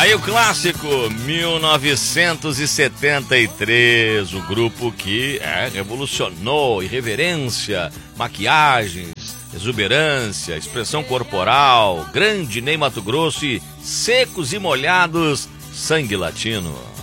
Aí o clássico, 1973, o grupo que revolucionou irreverência, maquiagens, exuberância, expressão corporal, grande Ney Matogrosso e Secos e Molhados, Sangue Latino.